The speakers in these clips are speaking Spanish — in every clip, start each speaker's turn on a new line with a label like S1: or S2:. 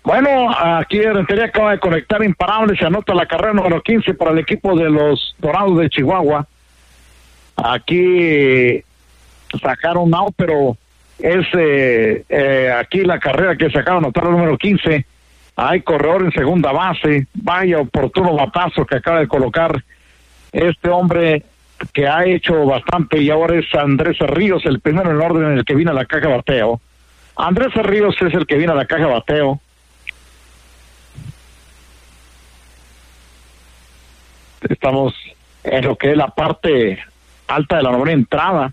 S1: Bueno, aquí Rentería acaba de conectar imparable, se anota la carrera número 15 para el equipo de los Dorados de Chihuahua. Aquí sacaron un out, pero es aquí la carrera que se acaba de anotar el número 15. Hay corredor en segunda base. Vaya oportuno batazo que acaba de colocar este hombre que ha hecho bastante, y ahora es Andrés Ríos, el primero en orden en el que viene a la caja de bateo. Andrés Ríos es el que viene a la caja de bateo. Estamos en lo que es la parte alta de la novena entrada,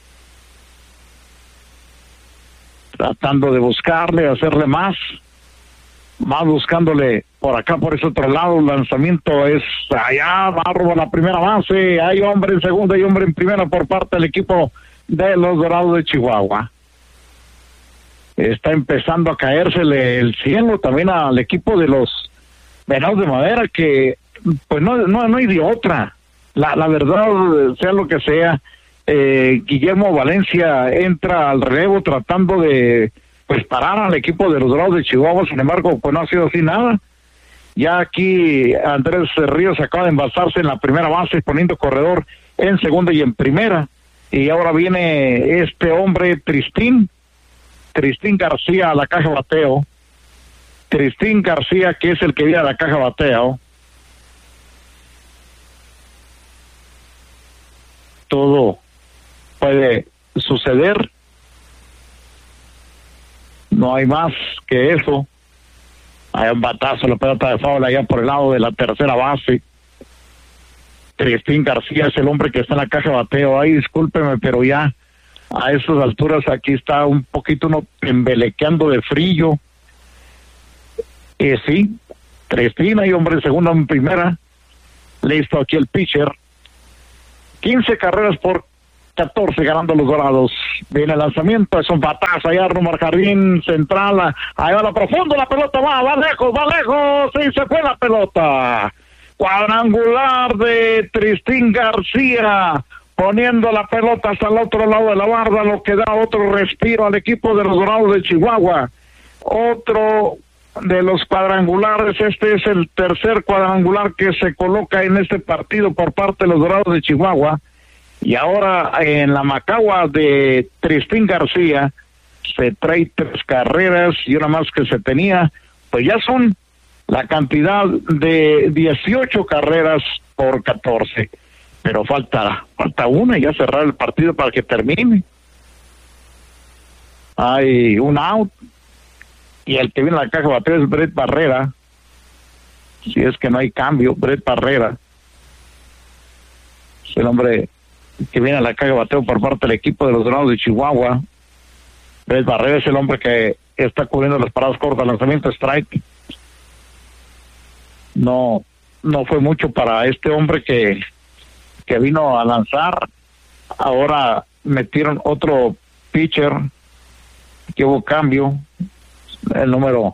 S1: tratando de buscarle, hacerle más buscándole por acá, por ese otro lado. El lanzamiento es allá, Barro a la primera base, hay hombre en segunda y hombre en primera por parte del equipo de los Dorados de Chihuahua. Está empezando a caérsele el cielo también al equipo de los Venados de Madera, que pues no hay de otra. La verdad, sea lo que sea, Guillermo Valencia entra al relevo tratando de pues parar al equipo de los Dorados de Chihuahua. Sin embargo, pues no ha sido así nada. Ya aquí Andrés Ríos acaba de envasarse en la primera base, poniendo corredor en segunda y en primera. Y ahora viene este hombre, Tristín García, a la caja bateo. Tristín García, que es el que viene a la caja bateo. Todo puede suceder. No hay más que eso. Hay un batazo, la pelota de foul allá por el lado de la tercera base. Tristín García es el hombre que está en la caja de bateo. Ay, discúlpeme, pero ya a esas alturas aquí está un poquito uno embelequeando de frío. Sí, Tristín, hay hombre en segunda, en primera. Listo aquí el pitcher. 15 carreras por 14 ganando los Dorados. Viene el lanzamiento, es un batazo allá rumbo al jardín central. Ahí va la profundo, la pelota va lejos. Sí, se fue la pelota. Cuadrangular de Tristín García, poniendo la pelota hasta el otro lado de la barda, lo que da otro respiro al equipo de los Dorados de Chihuahua. Otro de los cuadrangulares, este es el tercer cuadrangular que se coloca en este partido por parte de los Dorados de Chihuahua. Y ahora en la macagua de Tristín García se trae 3 carreras y una más que se tenía, pues ya son la cantidad de 18 carreras por 14. Pero falta una y ya cerrar el partido para que termine. Hay un out y el que viene a la caja de bateo es Brett Barrera. Si es que no hay cambio, Brett Barrera es el hombre que viene a la caja de bateo por parte del equipo de los Dorados de Chihuahua. Brett Barrera es el hombre que está cubriendo las paradas cortas, lanzamiento strike. No fue mucho para este hombre que vino a lanzar. Ahora metieron otro pitcher, que hubo cambio. El número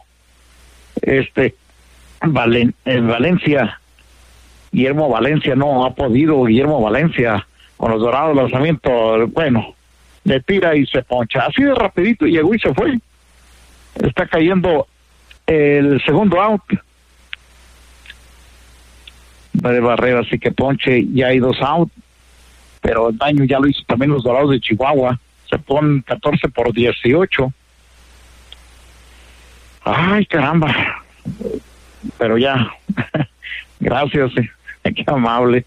S1: Valencia, Guillermo Valencia no ha podido. Guillermo Valencia con los Dorados, lanzamiento, bueno, le tira y se poncha así de rapidito, llegó y se fue. Está cayendo el segundo out de Barrera, así que ponche, ya hay 2 out, pero el daño ya lo hizo también los Dorados de Chihuahua. Se ponen 14 por 18. Ay, caramba. Pero ya. Gracias, qué amable.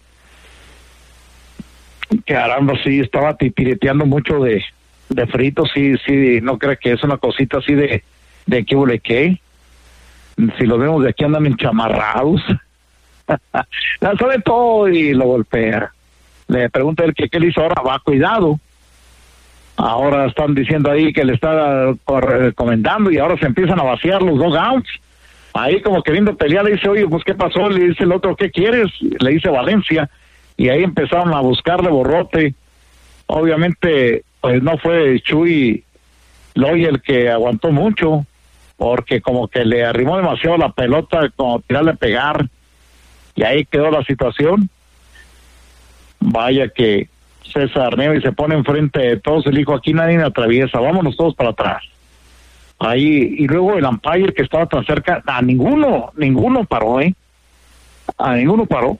S1: Caramba, sí, estaba tipireteando mucho de frito, sí, no creo que es una cosita así de qué huele qué. Si lo vemos de aquí andan enchamarrados. La sabe todo y lo golpea. Le pregunta él qué le hizo ahora, va, cuidado. Ahora están diciendo ahí que le está recomendando y ahora se empiezan a vaciar los dugouts. Ahí como queriendo pelear, le dice, oye, pues ¿qué pasó? Le dice el otro, ¿qué quieres? Le dice Valencia. Y ahí empezaron a buscarle borrote. Obviamente, pues no fue Chuy Loy el que aguantó mucho, porque como que le arrimó demasiado la pelota, como tirarle a pegar. Y ahí quedó la situación. Vaya que César Nieves se pone enfrente de todos, el hijo, aquí nadie me atraviesa, vámonos todos para atrás. ahí, y luego el umpire que estaba tan cerca, a ninguno paró, a ninguno paró.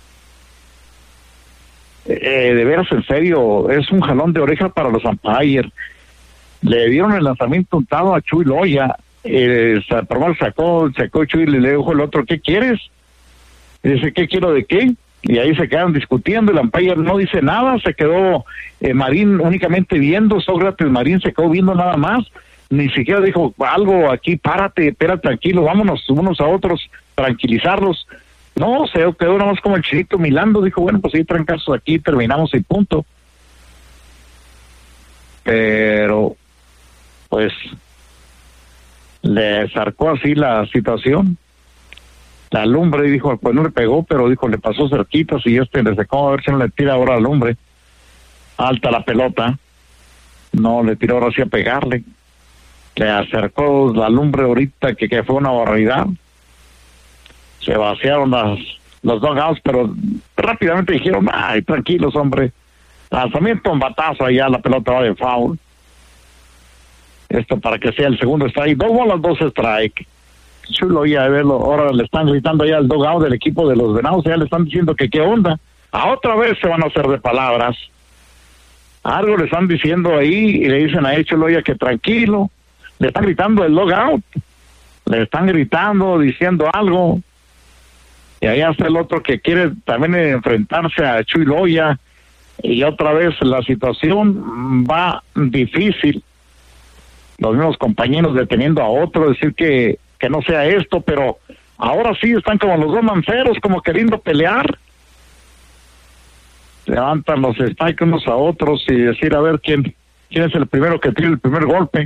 S1: De veras, en serio, es un jalón de oreja para los umpires. Le dieron el lanzamiento untado a Chuy Loya, Permal sacó Chuy y le dijo el otro, ¿qué quieres? Y dice, ¿qué quiero de qué? Y ahí se quedan discutiendo, el umpire no dice nada, se quedó Marín únicamente viendo, Sócrates Marín se quedó viendo nada más, ni siquiera dijo algo aquí, párate, espera, tranquilo, vámonos unos a otros, tranquilizarlos. No, se quedó nada más como el Chirito milando, dijo, bueno, pues sí, trancazos aquí, terminamos y punto. Pero, pues, le zarcó así la situación. La lumbre, dijo, pues no le pegó, pero dijo, le pasó cerquitas y le secó, a ver si no le tira ahora la lumbre. Alta la pelota. No, le tiró ahora sí a pegarle. Le acercó la lumbre ahorita, que fue una barbaridad. Se vaciaron los dugouts, pero rápidamente dijeron, ay, tranquilos, hombre. Lanzamiento, un batazo, allá la pelota va de foul. Esto para que sea el segundo strike. 2 bolas, 2 strike. Chulo ya de verlo, ahora le están gritando ya al dugout del equipo de los Venados, ya le están diciendo que qué onda. A otra vez se van a hacer de palabras. Algo le están diciendo ahí y le dicen a Chulo ya que tranquilo. Le están gritando el dugout. Le están gritando, diciendo algo. Y ahí está el otro que quiere también enfrentarse a Chuy Loya. Y otra vez la situación va difícil. Los mismos compañeros deteniendo a otro, decir que no sea esto, pero ahora sí están como los dos manceros, como queriendo pelear. Levantan los strikes unos a otros y decir a ver quién es el primero que tire el primer golpe.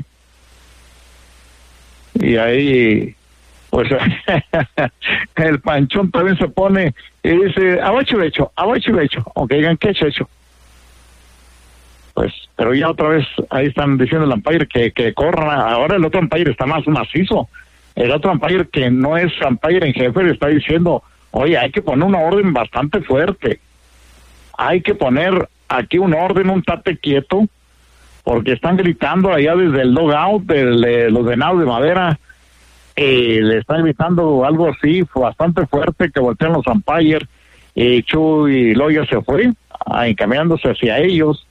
S1: Y ahí, pues, el Panchón también se pone y dice, abajo hecho, aunque digan que hecho. Pues, pero ya otra vez ahí están diciendo el umpire que corran. Ahora el otro umpire está más macizo. El otro umpire que no es umpire en jefe le está diciendo, oye, hay que poner una orden bastante fuerte. Hay que poner aquí un orden, un tate quieto, porque están gritando allá desde el dugout de los Venados de Madera. Le están gritando algo así, bastante fuerte, que voltean los umpires. Chuy Loya se fue, encaminándose hacia ellos.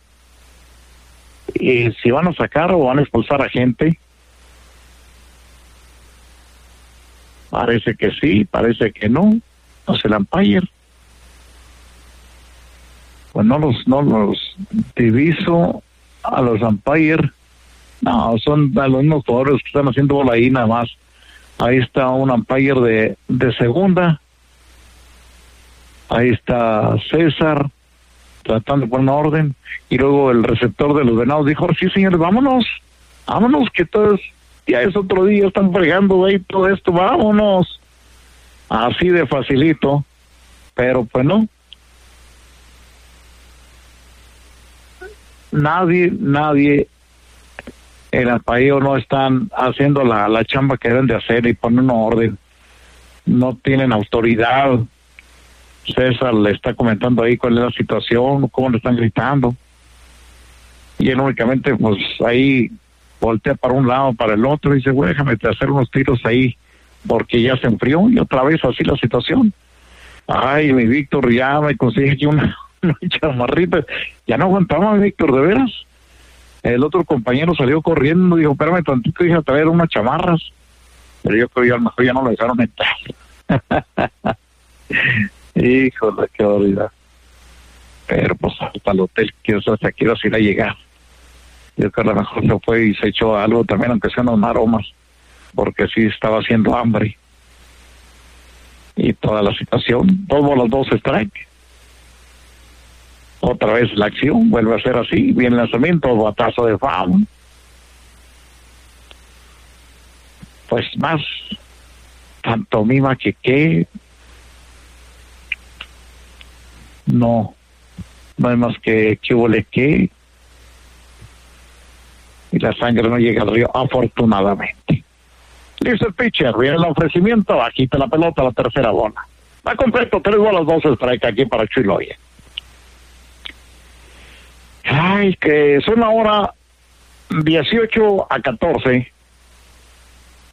S1: Y si van a sacar o van a expulsar a gente. Parece que sí, parece que no. No sé el umpire. Pues no los diviso a los umpires. No, son a los mismos jugadores que están haciendo bola ahí nada más. Ahí está un umpire de segunda. Ahí está César tratando de poner una orden. Y luego el receptor de los Venados dijo, sí señores, vámonos, que todos ya es otro día, están fregando ahí todo esto, vámonos. Así de facilito. Pero pues no. Nadie en el país no están haciendo la chamba que deben de hacer y poner una orden. No tienen autoridad. César le está comentando ahí cuál es la situación, cómo le están gritando. Y él únicamente pues ahí voltea para un lado, para el otro y dice, güey, déjame hacer unos tiros ahí porque ya se enfrió y otra vez así la situación. Ay, mi Víctor, ya me consigue aquí una chamarrita. Ya no aguantaba, mi Víctor, de veras. El otro compañero salió corriendo, dijo, espérame tantito, dije a traer unas chamarras. Pero yo creo que a lo mejor ya no lo dejaron entrar. Híjole, qué barbaridad. Pero pues hasta el hotel, quiero saber hasta qué hora se irá a llegar. Yo creo que a lo mejor se fue y se echó algo también, aunque sean unos aromas, porque sí estaba haciendo hambre. Y toda la situación, 2 bolas, 2 strike. Otra vez la acción, vuelve a ser así, viene el lanzamiento, batazo de foul. Pues más pantomima que no hay más que huele que, y la sangre no llega al río, afortunadamente. Listo el pitcher, viene el ofrecimiento, aquí está la pelota, la tercera bola. Va completo, 3 bolas, 2 strike aquí para Chuy Loya. Ay, que son ahora 18-14.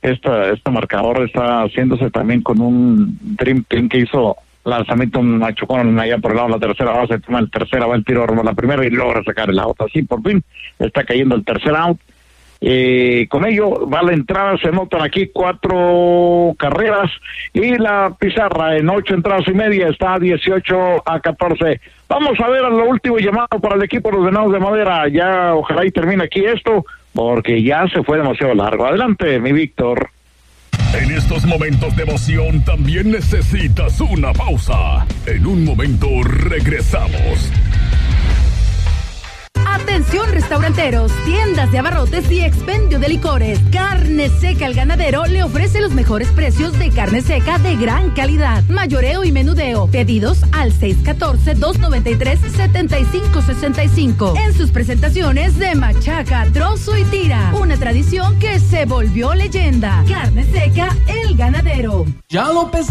S1: este marcador está haciéndose también con un Dream Team que hizo lanzamiento un machucón allá por el lado de la tercera base, toma el tercera, va el tiro rumbo a la primera y logra sacar el out. Así por fin está cayendo el tercer out. Con ello va la entrada, se notan aquí 4 carreras y la pizarra en 8 entradas y media está 18-14. Vamos a ver a lo último llamado para el equipo de los Venados de Madera. Ya ojalá y termine aquí esto, porque ya se fue demasiado largo. Adelante, mi Víctor.
S2: En estos momentos de emoción también necesitas una pausa. En un momento regresamos.
S3: Atención restauranteros, tiendas de abarrotes y expendio de licores. Carne Seca El Ganadero le ofrece los mejores precios de carne seca de gran calidad. Mayoreo y menudeo. Pedidos al 614-293-7565. En sus presentaciones de machaca, trozo y tira. Una tradición que se volvió leyenda. Carne Seca El Ganadero.
S4: Ya lo pensé.